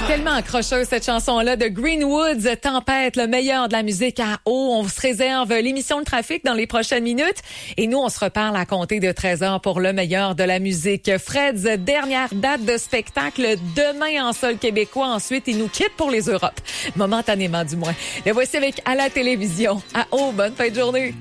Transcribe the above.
Tellement accrocheuse cette chanson-là de Greenwoods, Tempête, le meilleur de la musique à eau. On se réserve l'émission de trafic dans les prochaines minutes et nous, on se reparle à compter de 13h pour le meilleur de la musique. Fred's dernière date de spectacle demain en sol québécois. Ensuite, il nous quitte pour les Europes. Momentanément, du moins. Le voici avec À la télévision. À eau, bonne fin de journée.